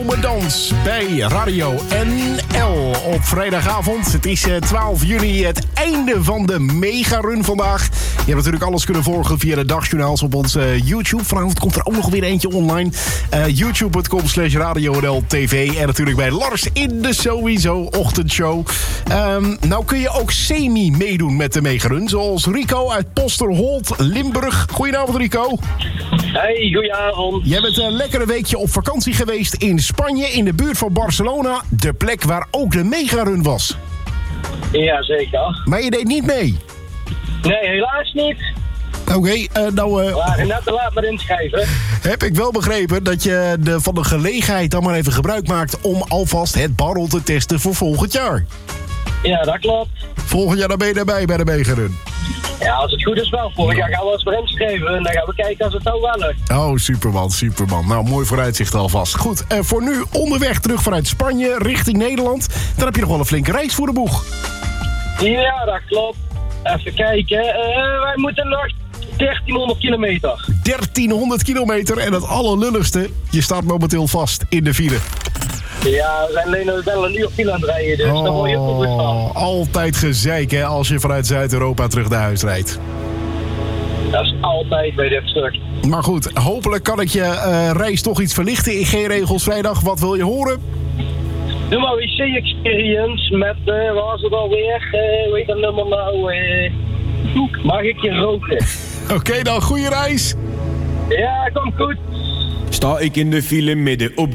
Zomerdans bij Radio NL op vrijdagavond. Het is 12 juni, het einde van de megarun vandaag. Je hebt natuurlijk alles kunnen volgen via de dagjournaals op ons YouTube. Vanavond komt er ook nog weer eentje online. youtube.com/Radio NL TV. En natuurlijk bij Lars in de Sowieso ochtendshow. Nou kun je ook semi meedoen met de megarun. Zoals Rico uit Posterholt, Limburg. Goedenavond Rico. Hey, goedenavond. Jij bent een lekkere weekje op vakantie geweest in Spanje, in de buurt van Barcelona. De plek waar ook de megarun was. Ja, zeker. Maar je deed niet mee? Nee, helaas niet. Oké, nou... We waren net te laat met inschrijven. Heb ik wel begrepen dat je van de gelegenheid dan maar even gebruik maakt om alvast het barrel te testen voor volgend jaar. Ja, dat klopt. Volgend jaar dan ben je erbij bij de megarun. Ja, als het goed is wel. Vorig jaar gaan we ons voor inschrijven en dan gaan we kijken als het nou wel lukt. Oh, superman. Nou, mooi vooruitzicht alvast. Goed, voor nu onderweg terug vanuit Spanje richting Nederland. Dan heb je nog wel een flinke reis voor de boeg. Ja, dat klopt. Even kijken. Wij moeten nog 1300 kilometer. 1300 kilometer en het allerlulligste, je staat momenteel vast in de file. Ja, we zijn alleen wel een uur file aan het rijden, dus daar word je ook goed van. Altijd gezeik, hè, als je vanuit Zuid-Europa terug naar huis rijdt. Dat is altijd bij dit stuk. Maar goed, hopelijk kan ik je reis toch iets verlichten in G-regels vrijdag. Wat wil je horen? Doe maar WC-experience met, wat was het alweer? Hoe heet dat nummer nou? Mag ik je roken? Oké, dan goede reis. Ja, komt goed. Sta ik in de file midden op